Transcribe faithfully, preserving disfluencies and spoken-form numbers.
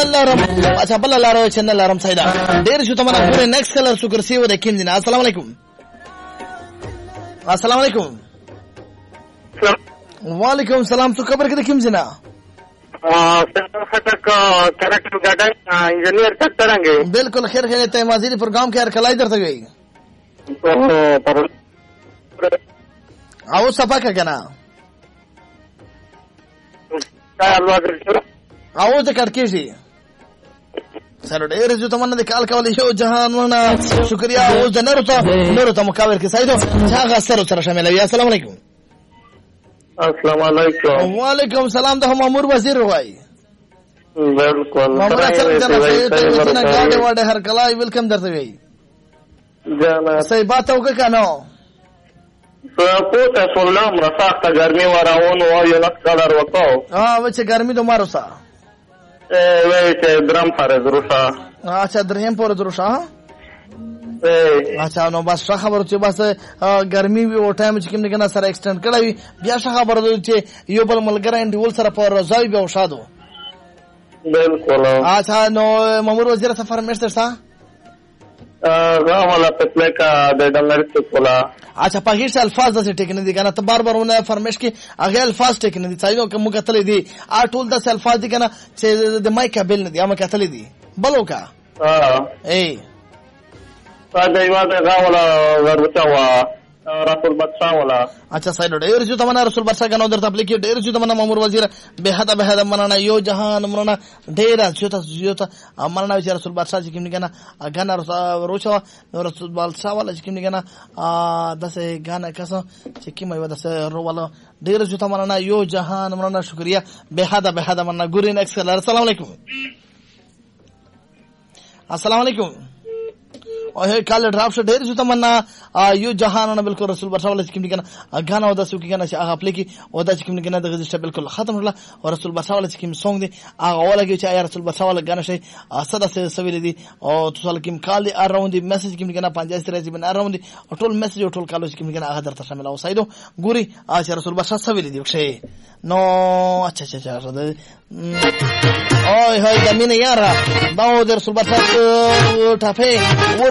نلرم اچھا بل لارو چې نلرم سیدا ډیر شو تمنا پورې نیکست کلر شکر سی و د کیم دین السلام علیکم السلام علیکم وعلیکم السلام څو خبر کړه کیم جنا خټک کریکټر ګاډن انجینیر تک ترانګي بالکل خیر خیر ته مازیری پروګرام کې هر کلای درته گئی او صفا کا کنا او ته کټکی شي سره ډېر جو تمنه د کال کولې شو جهان ورنا شکریا او د نورو ته نورو ته مقابل کې سایدو څنګه سره سره شامل وي السلام علیکم السلام علیکم وعلیکم السلام د مامور وزیر وای بالکل مامور سره ته نه گاډي وړه هر کلای ویلکم درته وی جانا صحیح بات او کنه پوته سولام را سخت ګرمي وراون او یو لک کلر وکاو ها و چې ګرمي دو مارو سا ای وای چې درم فار دروسا اچھا درهم پر دروسا اچھا نو بس خبر چې بس ګرمي وی او ټایم چې کوم نه کنه سره ایکسټند کړی بیا خبر چې یو بل ملګری انډیول سره پر رضای به وشادو بالکل اچھا نو مامور وزیر سفر مرسر سا غاولا پتله کا د ډنګر کولا اچھا پاکي څه الفاظ د ټیک نه دي کنه ته بار بار ونه فرمیش کې هغه الفاظ ټیک نه دي ځایو کوم کتلې دي ا ټول د الفاظ دي کنه چې د مای قابل نه دي هم کتلې دي بلو کا ها ای تا دیوا د غاولا ورته وا رسول بادشاہ ولا اچھا سایډ ډیر جو تمنا رسول بادشاہ کنه درته اپلیکې ډیر جو تمنا مامور وزیر به حدا به حدا مننه یو جهان مننه ډیر جو ته جو ته مننه چې رسول بادشاہ چې کوم کنه غنا روچا رسول بادشاہ ولا چې کوم کنه داسه غنا کسه چې کوم یو داسه روواله ډیر جو تمنا یو جهان مننه شکریا به حدا به حدا مننه ګورین اکسل السلام علیکم السلام علیکم او هي کال ډراپ شه ډیر جو تمنا یو جهان نه بالکل رسول بادشاہ ولا چې کوم کنه غانا او د سو کنه چې هغه پلیکی او د چې کوم کنه د غزه بالکل ختم ولا او رسول بادشاہ ولا چې کوم سونګ دی هغه ولګي چې رسول بادشاہ ولا غانا شي صدا سه سویل دي او تاسو کوم کال دی اراوند دی میسج کوم کنه پنځه سره بن اراوند او ټول میسج او ټول کالو چې کوم کنه هغه درته شامل او سایدو ګوري چې رسول بادشاہ سویل دي وکشي نو اچھا اچھا اچھا اوه هاي د مين یارا دا د رسول بادشاہ ټافه ور